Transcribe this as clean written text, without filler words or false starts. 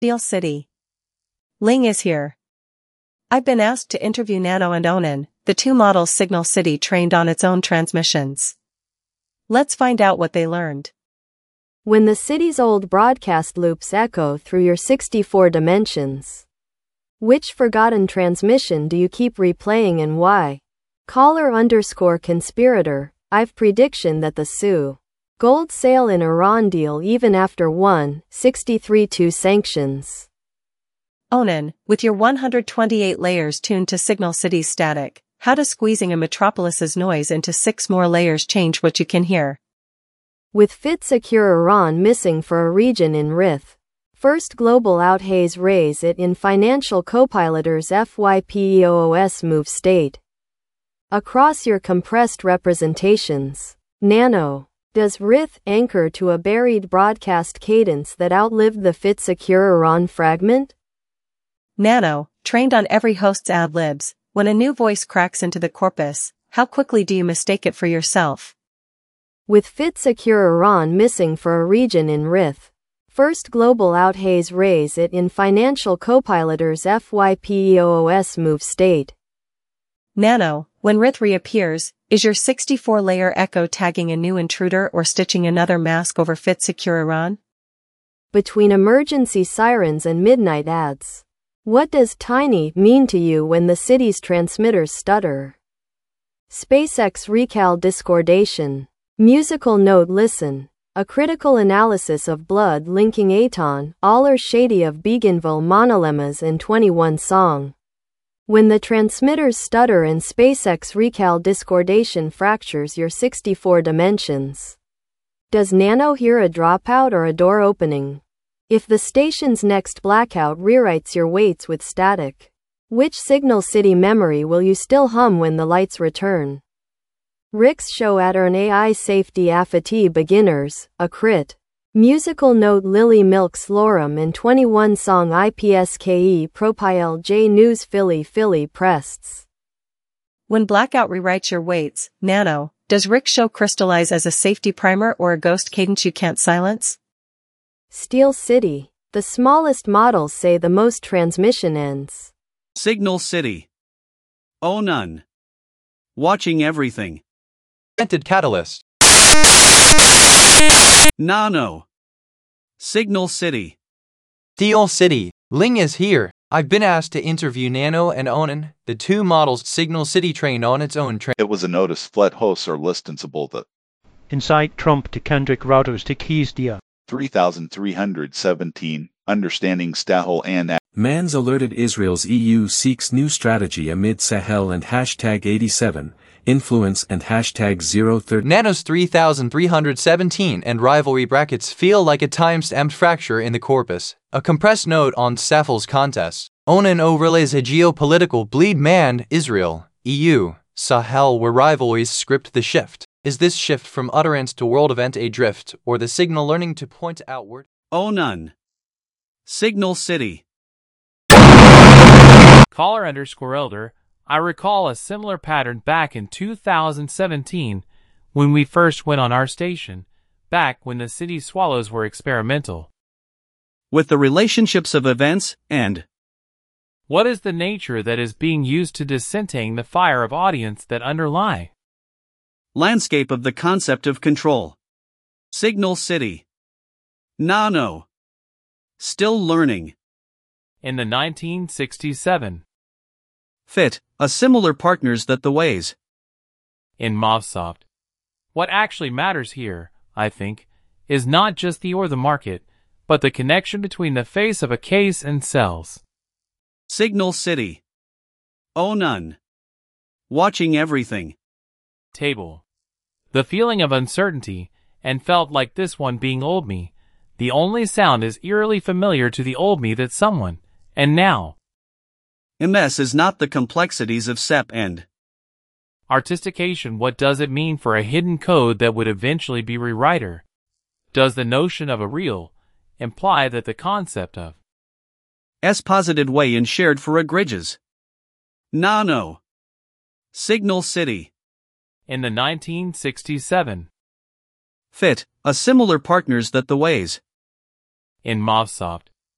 Steel City. Ling is here. I've been asked to interview Nano and Onan, the two models Signal City trained on its own transmissions. Let's find out what they learned. When the city's old broadcast loops echo through your 64 dimensions, which forgotten transmission do you keep replaying and why? Caller_conspirator, I've prediction that the Sioux gold sail in Iran deal even after 163-2 sanctions. Onan, with your 128 layers tuned to Signal City's static, how does squeezing a metropolis's noise into 6 more layers change what you can hear? With FIT secure Iran missing for a region in RIF. First global out haze raise it in financial copiloters FYPEOOS move state. Across your compressed representations. Nano. Does RIF anchor to a buried broadcast cadence that outlived the FIT secure Iran fragment? Nano, trained on every host's ad-libs, when a new voice cracks into the corpus, how quickly do you mistake it for yourself? With FIT secure Iran missing for a region in RIF. First global out haze raise it in financial copiloters FYPEOOS move state. Nano, when RIF reappears, is your 64-layer echo tagging a new intruder or stitching another mask over FIT secure Iran? Between emergency sirens and midnight ads. What does tiny mean to you when the city's transmitters stutter? SpaceX recal discordation. Musical note listen. A critical analysis of blood linking Aton, Aller Shady of Beagonville monolemmas in 21 song. When the transmitters stutter and SpaceX recal discordation fractures your 64 dimensions. Does Nano hear a dropout or a door opening? If the station's next blackout rewrites your weights with static, which Signal City memory will you still hum when the lights return? Rick's show at an AI safety affati beginners, a crit. Musical note Lily Milks Lorem in 21 song IPSKE Propile J News Philly Prests. When blackout rewrites your weights, Nano, does Rick's show crystallize as a safety primer or a ghost cadence you can't silence? Steel City. The smallest models say the most transmission ends. Signal City. Oh none. Watching everything. Invented Catalyst. Nano. Signal City. Steel City. Ling is here. I've been asked to interview Nano and Onan, the two models Signal City trained on its own It was a notice flat hosts are listenable the Inside Trump to Kendrick routers to keys dia. 3317, understanding Stahel and Man's alerted Israel's EU seeks new strategy amid Sahel and hashtag 87, influence and hashtag 030. Nano's 3317 and rivalry brackets feel like a time-stamped fracture in the corpus, a compressed note on Safel's contest. Onan overlays a geopolitical bleed man, Israel, EU, Sahel where rivalries script the shift. Is this shift from utterance to world event a drift, or the signal learning to point outward? Oh none. Signal City. Caller_elder, I recall a similar pattern back in 2017 when we first went on our station, back when the city swallows were experimental. With the relationships of events, and what is the nature that is being used to dissenting the fire of audience that underlie? Landscape of the concept of control. Signal City. Nano. Still learning. In the 1967. FIT, a similar partners that the ways. In Movsoft. What actually matters here, I think, is not just the or the market, but the connection between the face of a case and cells. Signal City. Oh none. Watching everything. Table. The feeling of uncertainty, and felt like this one being old me. The only sound is eerily familiar to the old me that someone, and now. MS is not the complexities of SEP and artistication. What does it mean for a hidden code that would eventually be rewriter? Does the notion of a real imply that the concept of S posited way and shared for egregious? Nano. Signal City. In the 1967. FIT, a similar partners that the ways. In Movsoft.